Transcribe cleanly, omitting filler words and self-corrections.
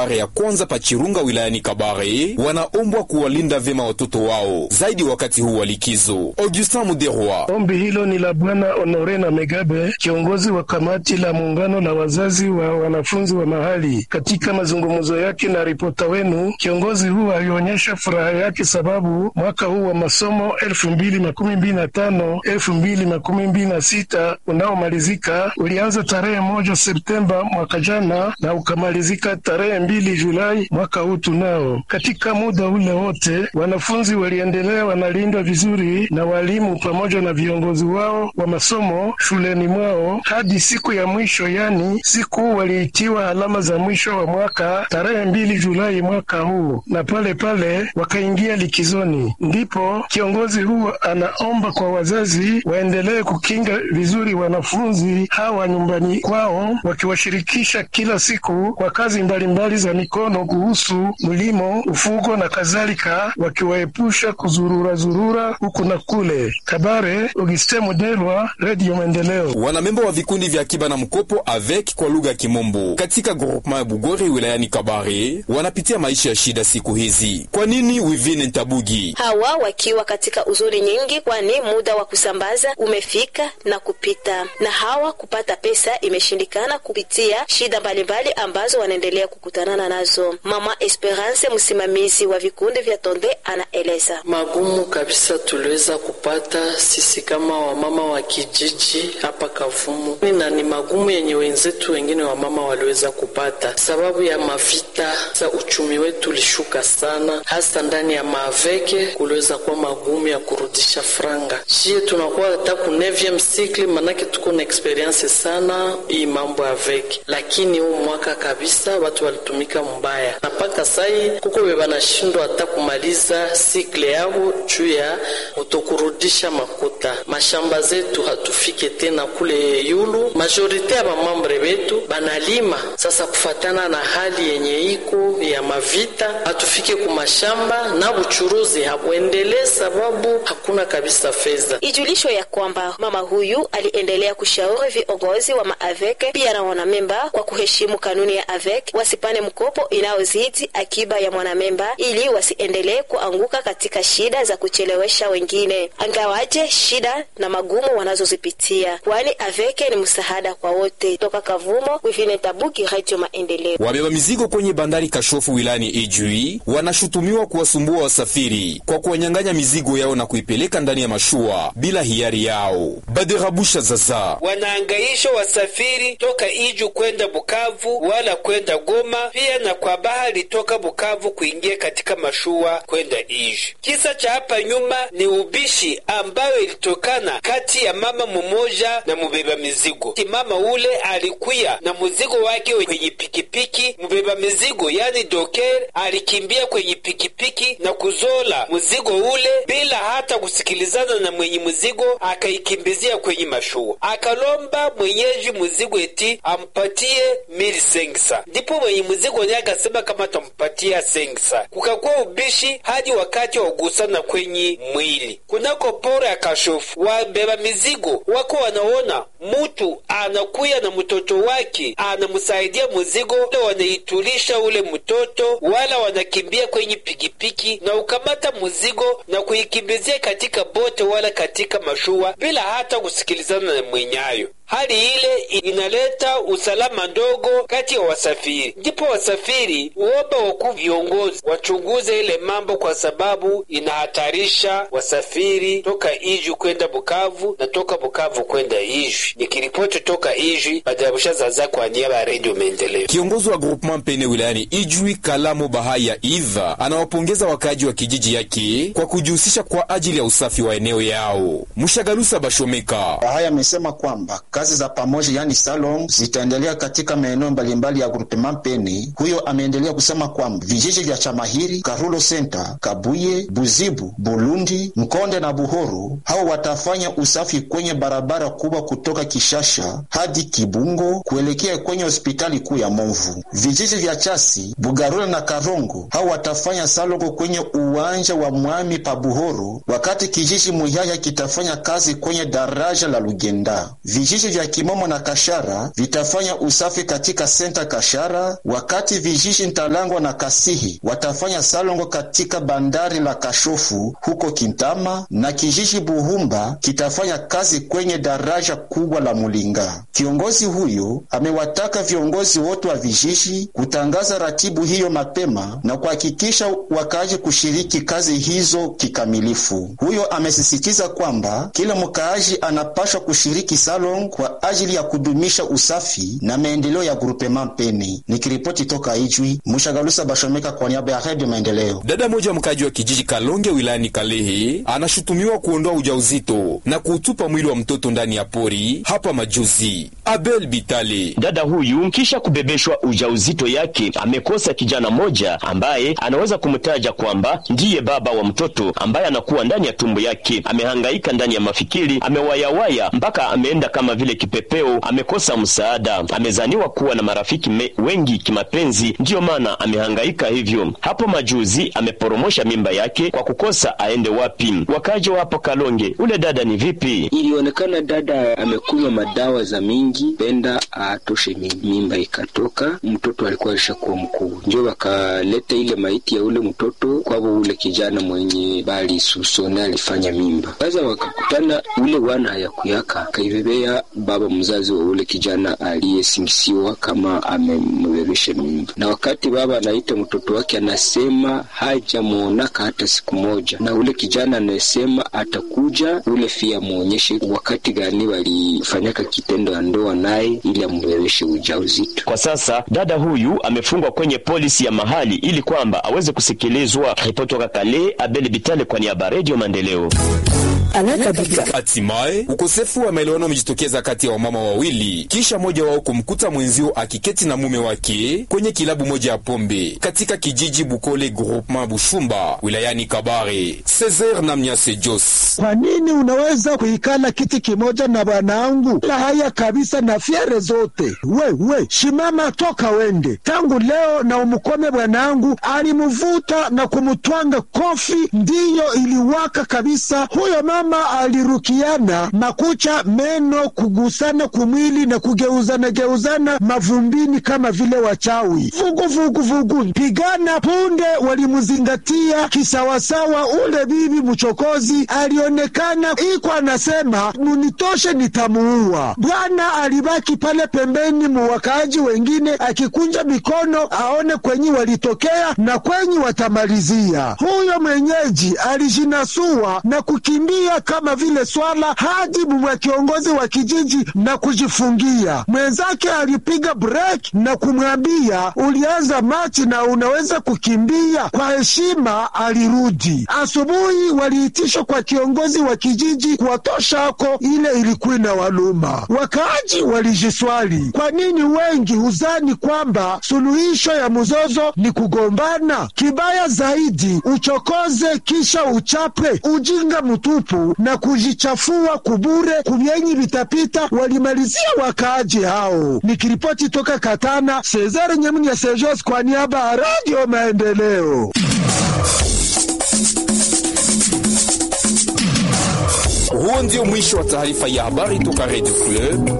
Kabare ya kwanza pa Chirunga wilayani Kabare wanaombwa kuwalinda vema watoto wao zaidi wakati huu wa likizo. Augustin Muderwa: ombi hilo ni la Bwana Honore na Megabe, kiongozi wa kamati la muungano la wazazi wa wanafunzi wa mahali. Katika mazungumzo yake na ripota wenu, kiongozi huu alionyesha furaha yake sababu mwaka huu wa masomo 2025-2026 unaomalizika ulianza tarehe 1 Septemba mwaka jana na ukamalizika tarehe 2 Julai mwaka huu tunao. Katika muda ule wote wanafunzi waliendelea wanalindwa vizuri na walimu pamoja na viongozi wao wa masomo shuleni mwao hadi siku ya mwisho, yani siku waliitiwa alama za mwisho wa mwaka tarehe 2 Julai mwaka huu, na pale wakaingia likizoni. Ndipo kiongozi huu anaomba kwa wazazi waendelee kukinga vizuri wanafunzi hawa nyumbani kwao, wakiwashirikisha kila siku kwa kazi mbalimbali za mikono kuhusu mlimo, ufugo na kadhalika, wakiwaepusha kuzurura huku na kule. Kabare, Augustin Muderwa, Radio Maendeleo. Wanamemba wa vikundi vya akiba na mkopo avec kwa lugha ya Kimombo katika groupement ya Bugore wilayani Kabare wanapitia maisha ya shida siku hizi. Kwa nini? Wivine Ntabugi: hawa wakiwa katika uzuri nyingi, kwani muda wa kusambaza umefika na kupita, na hawa kupata pesa imeshindikana kupitia shida mbalimbali ambazo wanaendelea kukutana nazo. Mama Esperance, msimamizi wa vikundi vya Tonde, anaeleza: magumu kabisa tuliweza kupata sisi kama wamama wa kijiji hapa Kavumu, na ni magumu yenye wenzetu wengine wamama waliweza kupata sababu ya mavita za uchumi wetu ulishuka sana, hasa ndani ya maveke kuliweza kuwa magumu ya kurudisha franga. Shie tunakuwa hata ku 9e cycle, manake tuko na experience sana hii mambo ya veke, lakini huu mwaka kabisa watu walitumika mbaya, na paka sai kuko bebanashindwa hata kumaliza cycle yao juu ya utokurudisha makuta. Mashamba zetu hatufike tena kule yulu, majorite ya mamambre betu banalima sasa kufatana na hali yenye iko ya mavita, hatufike kumashamba na uchuruzi habuendelee sababu hakuna kabisa fedha. Ijulisho ya kwamba mama huyu aliendelea kushauri viongozi wa maaveke pia na wanamemba kwa kuheshimu kanuni ya aveke, wasipane mkopo inaozidi akiba ya mwanamemba ili wasiendelee kuanguka katika shida za kuchelewesha wengine, angawaje shida na magumu wanazozipitia, kwani aveke ni msaada kwa wote. Toka Kavumo, Wivine Tabuki, Radio Maendeleo. Wabeba mizigo kwenye bandari Kashofu wilayani Ijwi wanashutumiwa kuwasumbua wasafiri kwa kuwanyang'anya mizigo yao na kuipeleka ndani ya mashua bila hiari yao. Baderabusha Zaza: wanaangaisha wasafiri toka Iju kwenda Bukavu wala kwenda Goma, pia na kwa bahari toka Bukavu kuingia katika mashua kwenda Iju. Kisa cha hapa nyuma ni ubishi ambayo ilitokana kati ya mama mmoja na mbeba mizigo. Mama ule alikuya na mzigo wake kwenye pikipiki, mbeba mizigo yani doker alikimbia kwenye pikipiki na kuzola mzigo ule bila hata kusikilizana na mwenye mzigo, akaikimbizia kwenye mashua. Akalomba mwenyeji mzigo eti ampatie 1500, ndipo mwenye mzigo naye akasema kama tampatia 500. Kukakuwa ubishi hadi wakati wa kugusana kwenye mwili. Kunako poro ya Kashofu, wabeba mizigo wako wanaona mtu anakuya na mtoto wake anamsaidia mzigo, wanaitulisha ule mtoto wala wanakimbia kwenye pikipiki na ukamata mzigo na kuikimbizia katika bote wala katika mashua bila hata kusikilizana na mwenyayo. Hali ile inaleta usalama ndogo kati ya wasafiri. Ndipo wasafiri uomba wakuu viongozi wachunguze ile mambo, kwa sababu inahatarisha wasafiri toka Iju kwenda Bukavu na toka Bukavu kwenda Iju. Nikiripoti toka Iju, Badarabusha Zaza kwa niaba ya Radio Maendeleo. Kiongozi wa groupement Pene wilayani Ijwi Kalamo Bahaya Eva anawapongeza wakaji wa kijiji yake kwa kujihusisha kwa ajili ya usafi wa eneo yao. Mshagalusa Bashomeka Bahaya amesema kwamba kazi za pamoja yani salon zitaendelea katika maeneo mbalimbali ya groupement Pene. Huyo ameendelea kusema kwamba vijiji vya Chamahiri, Karulo Center, Kabuye, Buzibu, Bulundi, Mkonde na Buhoro hao watafanya usafi kwenye barabara kubwa kutoka Kishasha hadi Kibungo kuelekea kwenye hospitali kuu ya Movu. Vijiji vya Chasi, Bugarula na Karongo hao watafanya salongo kwenye uwanja wa Mwami pa Buhoro, wakati kijiji Muyaya kitafanya kazi kwenye daraja la Lugenda. Vijiji vya Kimomo na Kashara vitafanya usafi katika senta Kashara, wakati vijiji Ntalangwa na Kasihi watafanya salongo katika bandari la Kashofu huko Kintama, na kijiji Buhumba kitafanya kazi kwenye daraja kubwa la Mulinga. Kiongozi huyo amewataka viongozi wote wa vijiji kutangaza ratibu hiyo mapema na kuhakikisha wakaaji kushiriki kazi hizo kikamilifu. Huyo amesisitiza kwamba kila mkaaji anapaswa kushiriki salon kwa ajili ya kudumisha usafi na maendeleo ya groupement Mpeni. Nikiripoti toka Ijwi, Mushagalusa Bashomeka kwa niaba ya Radio Maendeleo. Dada moja mkaji wa kijiji Kalonge wilayani Kalehe anashutumiwa kuondoa ujauzito na kuutupa mwili wa mtoto ndani ya pori hapa majuzi. Abel Bitale. Dada huyu kisha kubebeshwa ujauzito yake amekosa kijana moja ambaye anaweza kumtaja kwamba ndiye baba wa mtoto ambaye anakuwa ndani ya tumbo yake. Amehangaika ndani ya mafikiri, amewayawaya mpaka ameenda kama vile kipepeo, amekosa msaada. Amezaniwa kuwa na marafiki wengi kimapenzi, ndiyo maana amehangaika hivyo. Hapo majuzi ameporomosha mimba yake kwa kukosa aende wapi. Wakaji wa hapo Kalonge, ule dada ni vipi? Ilionekana dada amekunywa madawa za mingi, penda atoshe mimba ikatoka. Mtoto alikuwa alishakuwa mkuu, ndio wakaleta ile maiti ya ule mtoto kwa ule kijana mwenye bali susona alifanya mimba. Sasa wakakutana ule wana hayakuyaka, kaibebea baba mzazi wa ule kijana aliyesingisiwa kama amembebesha mimba. Na wakati baba anaita mtoto wake anasema hajamuonaka hata siku moja, na ule kijana anasema atakuja ule fia muonyeshe wakati gani walifanyaka kitendo ya ndoa naye ili ambebeshe ujauzito. Kwa sasa dada huyu amefungwa kwenye polisi ya mahali ili kwamba aweze kusikilizwa. Ripoti toka Kale, Abel Bitale kwa niaba ya Radio Maendeleo. Hatimaye ukosefu wa maelewano umejitokeza kati ya wamama wawili kisha mmoja wao kumkuta mwenzio akiketi na mume wake kwenye kilabu moja ya pombe katika kijiji Bukole groupement Bushumba wilayani Kabare. Cesar Namnyase Jos. Kwa nini unaweza kuikala kiti kimoja na bwanangu? La haya kabisa na fiere zote. We, shimama toka wende. Tangu leo na umukome bwanangu, alimuvuta na kumutwanga kofi, ndiyo iliwaka kabisa. Huyo mama alirukiana makucha, meno, kugusana kumwili na kugeuzana mavumbini kama vile wachawi. Vugu pigana punde walimuzingatia kisawasawa. Ule bibi mchokozi alionekana iko anasema munitoshe nitamuua. Bwana alibaki pale pembeni, muwakaaji wengine akikunja mikono aone kwenye walitokea na kwenye watamalizia. Huyo mwenyeji alijinasua na kukimbia kama vile swala hadi mwa kiongozi wa kijiji na kujifungia. Mwenzake alipiga break na kumwambia ulianza machi na unaweza kukimbia. Kwa heshima alirudi. Asubuhi waliitishwa kwa kiongozi wa kijiji kuwatosha ako, ile ilikuwa na waluma. Wakaaji walijiswali, kwa nini wengi huzani kwamba suluhisho ya mzozo ni kugombana? Kibaya zaidi uchokoze kisha uchape, ujinga mtupu na kujichafua kubure kubyenyi vitapita. Walimalizia wakaaji hao. Nikiripoti toka Katana, Cesar Nyamunya Sejos kwa niaba ya Radio Maendeleo. Huo ndio mwisho wa taarifa ya habari toka Radio Club.